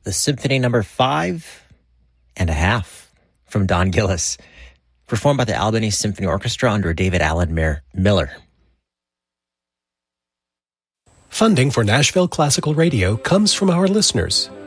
the Symphony Number 5.5 from Don Gillis, performed by the Albany Symphony Orchestra under David Allen Miller. Funding for Nashville Classical Radio comes from our listeners.